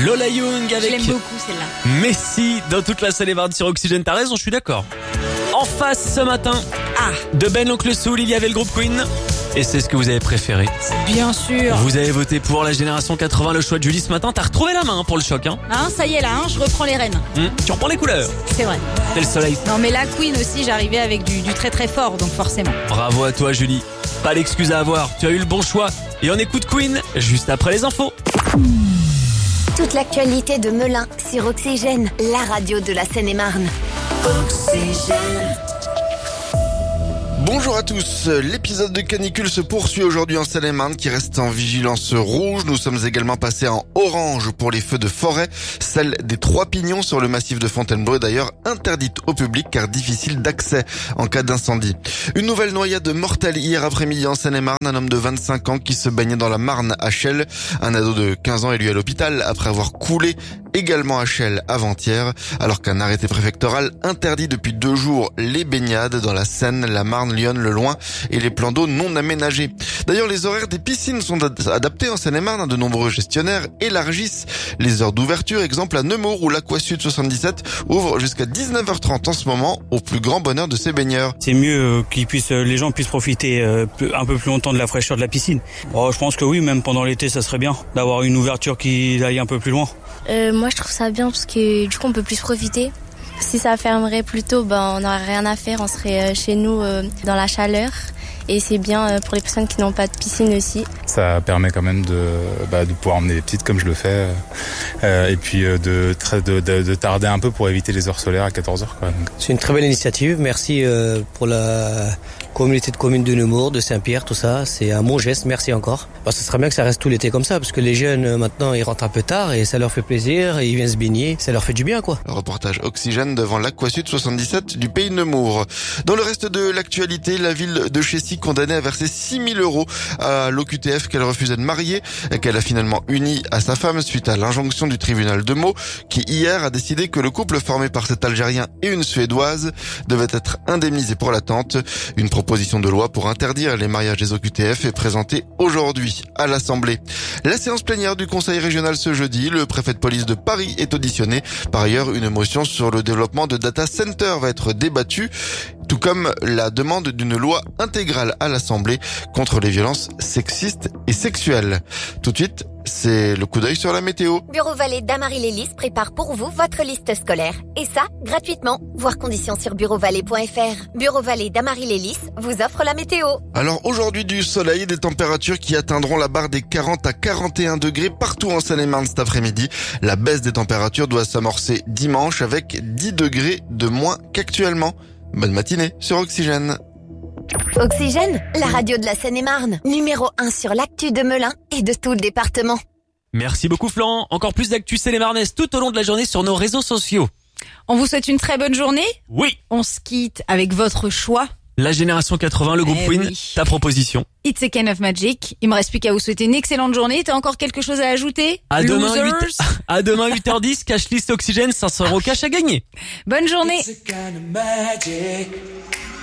Lola Young avec Je l'aime beaucoup celle-là. Messi dans toute la Seine-et-Marne sur Oxygène. T'as raison, je suis d'accord. En face ce matin, de Ben l'Oncle Soul, il y avait le groupe Queen. Et c'est ce que vous avez préféré. Bien sûr. Vous avez voté pour la génération 80, le choix de Julie ce matin. T'as retrouvé la main pour le choc, hein. Ça y est là, je reprends les rênes. Tu reprends les couleurs. C'est vrai. C'est le soleil. Non mais la Queen aussi, j'arrivais avec du très très fort, donc forcément. Bravo à toi Julie. Pas d'excuse à avoir, tu as eu le bon choix. Et on écoute Queen juste après les infos. Toute l'actualité de Melun sur Oxygène, la radio de la Seine-et-Marne. Oxygène. Bonjour à tous, l'épisode de canicule se poursuit aujourd'hui en Seine-et-Marne qui reste en vigilance rouge. Nous sommes également passés en orange pour les feux de forêt. Celle des Trois Pignons sur le massif de Fontainebleau est d'ailleurs interdite au public car difficile d'accès en cas d'incendie. Une nouvelle noyade mortelle hier après-midi en Seine-et-Marne. Un homme de 25 ans qui se baignait dans la Marne à Chelles. Un ado de 15 ans est lui à l'hôpital après avoir coulé également à Chelles avant-hier, alors qu'un arrêté préfectoral interdit depuis 2 jours les baignades dans la Seine, la Marne, Lyon, le Loing et les plans d'eau non aménagés. D'ailleurs, les horaires des piscines sont adaptés en Seine-et-Marne. De nombreux gestionnaires élargissent les heures d'ouverture. Exemple à Nemours où l'Aquasud 77 ouvre jusqu'à 19h30 en ce moment, au plus grand bonheur de ses baigneurs. C'est mieux les gens puissent profiter un peu plus longtemps de la fraîcheur de la piscine. Je pense que oui, même pendant l'été, ça serait bien d'avoir une ouverture qui aille un peu plus loin. Moi je trouve ça bien parce que du coup on peut plus profiter. Si ça fermerait plus tôt, on n'aurait rien à faire, on serait chez nous dans la chaleur. Et c'est bien pour les personnes qui n'ont pas de piscine aussi. Ça permet quand même de pouvoir emmener les petites comme je le fais. Et puis de tarder un peu pour éviter les heures solaires à 14h. C'est une très belle initiative. Merci pour la communauté de communes de Nemours, de Saint-Pierre, tout ça. C'est un bon geste. Merci encore. Ce serait bien que ça reste tout l'été comme ça parce que les jeunes maintenant ils rentrent un peu tard et ça leur fait plaisir. Et ils viennent se baigner. Ça leur fait du bien quoi. Reportage Oxygène devant l'Aquasud 77 du pays de Nemours. Dans le reste de l'actualité, la ville de Chessy condamnée à verser 6 000 € à l'OQTF qu'elle refusait de marier et qu'elle a finalement uni à sa femme suite à l'injonction du tribunal de Meaux qui hier a décidé que le couple formé par cet Algérien et une Suédoise devait être indemnisé pour l'attente. Une proposition de loi pour interdire les mariages des OQTF est présentée aujourd'hui à l'Assemblée. La séance plénière du Conseil régional ce jeudi, le préfet de police de Paris est auditionné. Par ailleurs, une motion sur le développement de data center va être débattue, tout comme la demande d'une loi intégrale à l'Assemblée contre les violences sexistes et sexuelles. Tout de suite, c'est le coup d'œil sur la météo. Bureau Vallée d'Amarie-Lélis prépare pour vous votre liste scolaire. Et ça, gratuitement. Voir conditions sur bureauvalais.fr. Bureau Vallée d'Amarie-Lélis vous offre la météo. Alors aujourd'hui du soleil, des températures qui atteindront la barre des 40 à 41 degrés partout en Seine-et-Marne cet après-midi. La baisse des températures doit s'amorcer dimanche avec 10 degrés de moins qu'actuellement. Bonne matinée sur Oxygène. Oxygène, la radio de la Seine-et-Marne. Numéro 1 sur l'actu de Melun et de tout le département. Merci beaucoup Florent. Encore plus d'actu Seine-et-Marnaise tout au long de la journée sur nos réseaux sociaux. On vous souhaite une très bonne journée. Oui. On se quitte avec votre choix. La génération 80, le groupe Queen, oui. Ta proposition. It's a Kind of Magic. Il me reste plus qu'à vous souhaiter une excellente journée. T'as encore quelque chose à ajouter? À demain, Losers. à demain 8h10, cashlist Oxygène, 500 € cash à gagner. Bonne journée. It's a kind of magic.